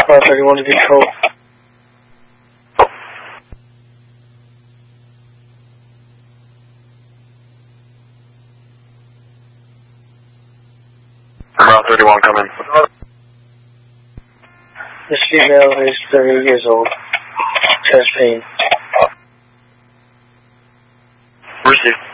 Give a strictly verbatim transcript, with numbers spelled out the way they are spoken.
five thirty-one to control. Route thirty-one, come in. This female is thirty years old. Chest pain. Received.